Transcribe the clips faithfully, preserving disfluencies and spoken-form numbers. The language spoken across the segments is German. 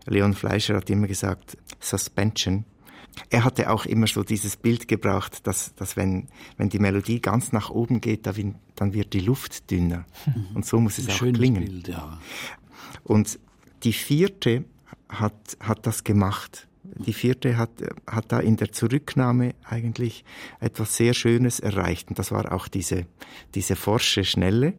Leon Fleischer hat immer gesagt, Suspension. Er hatte auch immer so dieses Bild gebraucht, dass, dass wenn, wenn die Melodie ganz nach oben geht, dann wird die Luft dünner. Mhm. Und so muss es Ein auch schönes klingen. Bild, ja. Und die vierte hat, hat das gemacht. Die vierte hat, hat da in der Zurücknahme eigentlich etwas sehr Schönes erreicht. Und das war auch diese, diese forsche Schnelle.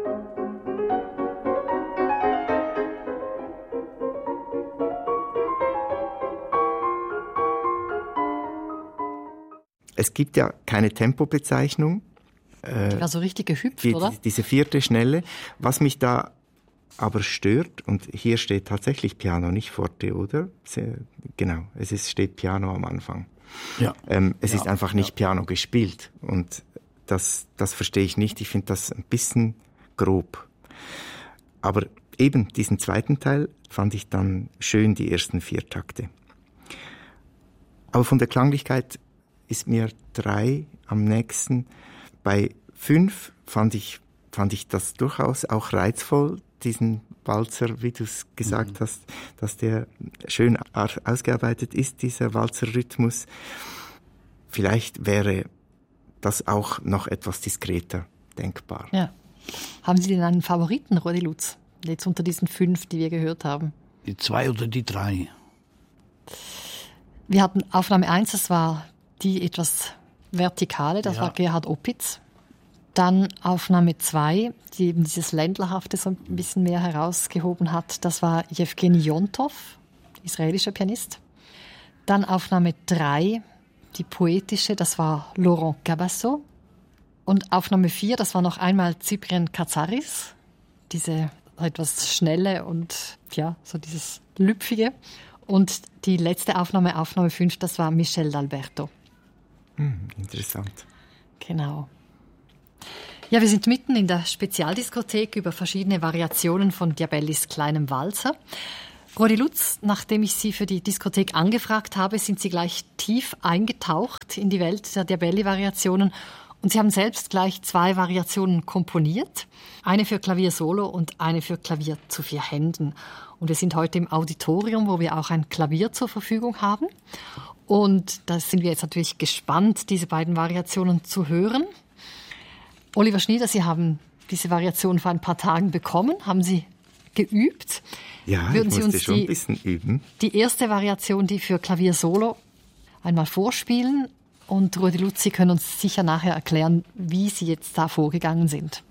Es gibt ja keine Tempobezeichnung. Die war so richtig gehüpft, die, oder? Diese vierte Schnelle. Was mich da aber stört, und hier steht tatsächlich Piano, nicht Forte, oder? Sehr, genau, es ist, steht Piano am Anfang. Ja. Ähm, es ja, ist einfach nicht ja. Piano gespielt. Und das, das verstehe ich nicht. Ich finde das ein bisschen grob. Aber eben diesen zweiten Teil fand ich dann schön, die ersten vier Takte. Aber von der Klanglichkeit ist mir drei am nächsten. Bei fünf fand ich, fand ich das durchaus auch reizvoll, diesen Walzer, wie du es gesagt mhm. hast, dass der schön ausgearbeitet ist, dieser Walzerrhythmus. Vielleicht wäre das auch noch etwas diskreter denkbar. Ja. Haben Sie denn einen Favoriten, Rudi Lutz, jetzt unter diesen fünf, die wir gehört haben? Die zwei oder die drei? Wir hatten Aufnahme eins, das war die etwas vertikale, das ja. war Gerhard Opitz. Dann Aufnahme zwei, die eben dieses Ländlerhafte so ein bisschen mehr herausgehoben hat, das war Jewgeni Jontov, israelischer Pianist. Dann Aufnahme drei, die poetische, das war Laurent Cabasso. Und Aufnahme vier, das war noch einmal Cyprien Katsaris, diese etwas schnelle und ja, so dieses Lüpfige. Und die letzte Aufnahme, Aufnahme fünf, das war Michel d'Alberto. Hm, interessant. Genau. Ja, wir sind mitten in der Spezialdiskothek über verschiedene Variationen von Diabellis kleinem Walzer. Rudi Lutz, nachdem ich Sie für die Diskothek angefragt habe, sind Sie gleich tief eingetaucht in die Welt der Diabelli-Variationen und Sie haben selbst gleich zwei Variationen komponiert. Eine für Klavier solo und eine für Klavier zu vier Händen. Und wir sind heute im Auditorium, wo wir auch ein Klavier zur Verfügung haben. Und da sind wir jetzt natürlich gespannt, diese beiden Variationen zu hören. Oliver Schnieder, Sie haben diese Variation vor ein paar Tagen bekommen. Haben Sie geübt? Ja, Würden ich Sie musste uns schon die, ein bisschen üben. Die erste Variation, die für Klavier solo, einmal vorspielen. Und Rudi Lutz, Sie können uns sicher nachher erklären, wie Sie jetzt da vorgegangen sind.